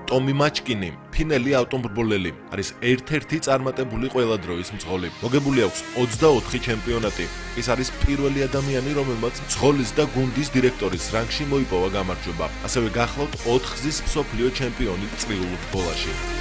ტომი მაჩკინი, ფინელი ავტომობილელი, არის ერთ-ერთი წარმატებული ყველა დროის მძღოლი. მოგებული აქვს 24 ჩემპიონატი. ის არის პირველი ადამიანი, რომელმაც მძღოლის და გუნდის დირექტორის რანგში მოიპოვა გამარჯვება. ასევე გახლავთ 4 გზის მსოფლიო ჩემპიონი წრიულ ბოლაში.